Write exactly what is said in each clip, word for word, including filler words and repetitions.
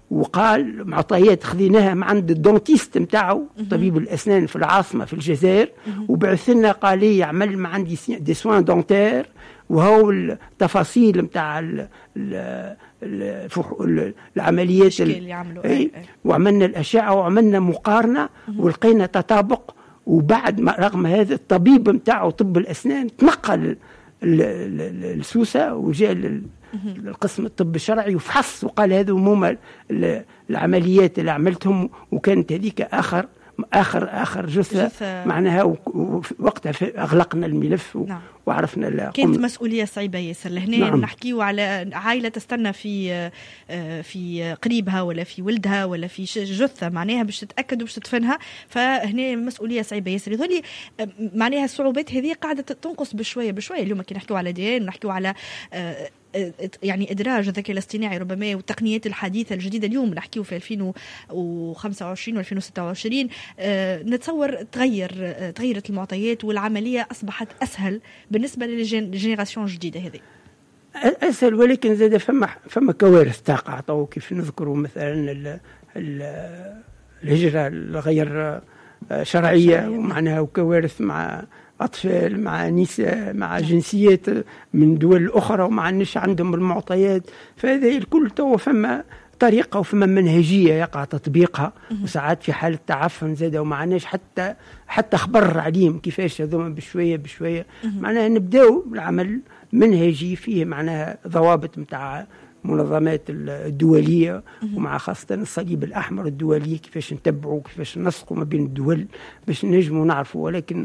وقال معطيات خذيناها من عند الدونتيست متاعه طبيب الأسنان في العاصمة في الجزائر، وبعث لنا قال لي يعمل ما عندي دي سوان دونتير، وهو التفاصيل متاع العمليات اللي يعملوا اي، وعملنا الأشعة وعملنا مقارنة ولقينا تطابق. وبعد ما رغم هذا الطبيب متاعه طب الأسنان تنقل السوسة وجاء القسم الطب الشرعي وفحص وقال هذا هما العمليات اللي عملتهم، وكانت هذيك آخر آخر آخر جثة, جثة معناها. وقتها أغلقنا الملف و... نعم. وعرفنا كانت مسؤولية صعيبة ياسر. لهنا نعم. نحكيو على عائلة تستنى في في قريبها ولا في ولدها ولا في جثة معناها باش تتأكد وباش تدفنها، فهنا مسؤولية صعيبة ياسر. يظل معناها الصعوبات هذه قاعدة تنقص بشوية بشوية. اليوم كي نحكيو على ديان ونحكيو على يعني إدراج الذكاء الاصطناعي ربما والتقنيات الحديثة الجديدة، اليوم نحكيه في ألفين وخمسة وعشرين و ألفين وستة وعشرين، أه نتصور تغير أه تغيرت المعطيات والعملية أصبحت أسهل بالنسبة للجينيراسيون الجديدة هذه. أسهل، ولكن زاد فما فما كوارث تقع. طو كيف نذكروا مثلا ال ال الهجرة الغير شرعية ومعناها وكوارث مع أطفال مع نساء مع جنسيات من دول أخرى وما عندناش عندهم المعطيات. فهذا الكل تو فما طريقة وفما منهجية يقع تطبيقها، وساعات في حالة تعفن زادة وما عندناش حتى حتى خبر عليهم كيفاش هذوما بشوية بشوية. معناها نبداو العمل منهجي فيه معناها ضوابط متاع منظمات الدولية ومع خاصة الصليب الأحمر الدولي، كيفاش نتبعوا كيفاش نسقوا ما بين الدول باش نجموا نعرفوا. ولكن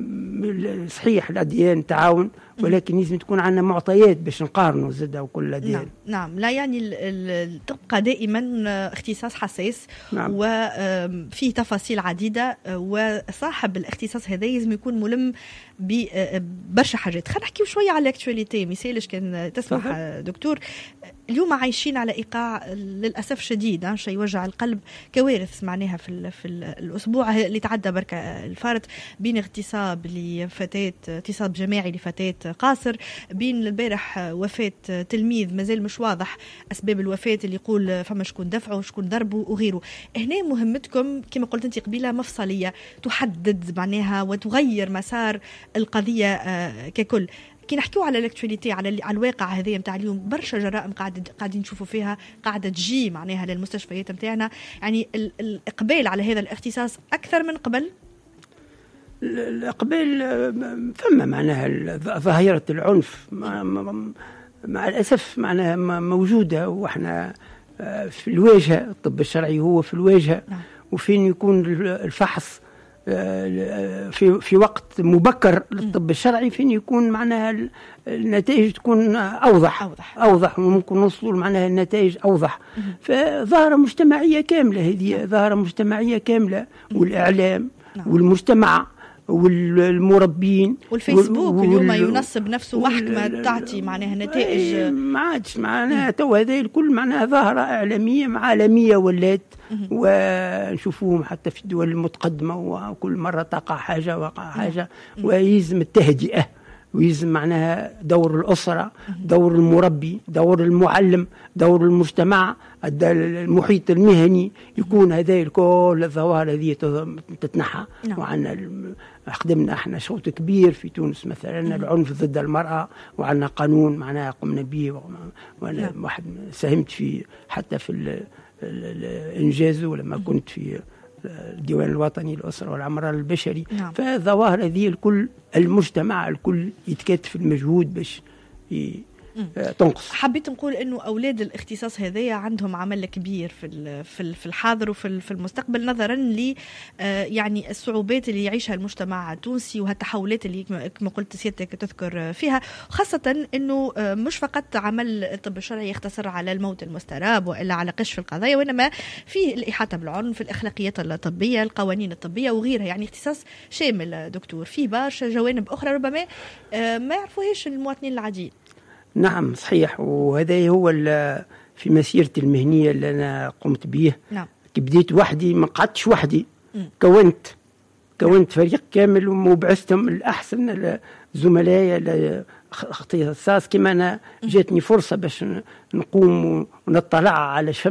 صحيح الأديان تعاون، ولكن لازم تكون عندنا معطيات باش نقارنوا زادة وكل الأديان. نعم نعم. لا يعني تبقى دائما اختصاص حساس نعم. وفيه تفاصيل عديدة، وصاحب الاختصاص هذا لازم يكون ملم ببرشا حاجات. خلينا نحكي شوية على الاكتواليتي. مثالش كان تسمح دكتور، اليوم عايشين على إيقاع للأسف شديد، شيء يوجع القلب، كوارث معناها في, في الأسبوع اللي تعدى بركة الفارط، بين اغتصاب لفتاة اغتصاب جماعي لفتاة قاصر، بين البارح وفاة تلميذ مازال مش واضح أسباب الوفاة، اللي يقول فما شكون دفعه وشكون ضربه وغيره. هنا مهمتكم كما قلت أنت قبيلة مفصلية تحدد معناها وتغير مسار القضية ككل. كي نحكيو على الاكتواليتي على على الواقع هذا نتاع اليوم، برشا جرائم قاعد قاعدين نشوفوا فيها قاعده تجي معناها للمستشفيات نتاعنا، يعني الاقبال على هذا الاختصاص اكثر من قبل. الاقبال ثم معناها ظاهره العنف مع, مع الاسف معناها موجوده، واحنا في الواجهه. الطب الشرعي هو في الواجهه نعم. وفين يكون الفحص في في وقت مبكر للطب الشرعي، فين يكون معناها النتائج تكون اوضح اوضح, أوضح وممكن نوصلوا معناها النتائج اوضح. فظاهره مجتمعيه كامله هذه، ظاهره مجتمعيه كامله، والاعلام والمجتمع والمربين والفيسبوك وال... اليوم ينصب نفسه محكمة وال... تعطي معناها نتائج ما عادش معناها تو هذا الكل معناها ظاهرة إعلامية عالمية ولات، ونشوفوهم حتى في الدول المتقدمة، وكل مرة تقع حاجة وقع حاجة، ويلزم التهدئة، ويلزم معناها دور الأسرة، دور المربي، دور المعلم، دور المجتمع، المحيط المهني، يكون هذا الكل الظواهر هذه تتنحى. وعنا خدمنا احنا شوط كبير في تونس مثلا العنف ضد المرأة، وعنا قانون معناها قمنا به، وانا واحد ساهمت في حتى في الانجاز ولما كنت في الديوان الوطني للأسرة والعمران البشري. نعم. فالظواهر هذه الكل المجتمع الكل يتكاتف المجهود باش تنقص. حبيت نقول انه اولاد الاختصاص هذايا عندهم عمل كبير في في الحاضر وفي في المستقبل، نظرا ل يعني الصعوبات اللي يعيشها المجتمع التونسي وهالتحولات اللي كما قلت سيادتك تذكر فيها، خاصه انه مش فقط عمل الطب الشرعي يختصر على الموت المستراب والا على كشف القضايا، وانما في الاحاطه بالعنف، الاخلاقيات الطبيه، القوانين الطبيه وغيرها. يعني اختصاص شامل دكتور، فيه برشا جوانب اخرى ربما ما يعرفوهاش المواطنين العاديين. نعم صحيح، وهذا هو في مسيرتي المهنية اللي أنا قمت به. نعم. بديت وحدي، ما قعدتش وحدي، م. كونت كونت فريق كامل وبعثتهم الأحسن زملائي اختصاص كما أنا جاتني فرصة باش نقوم ونطلع على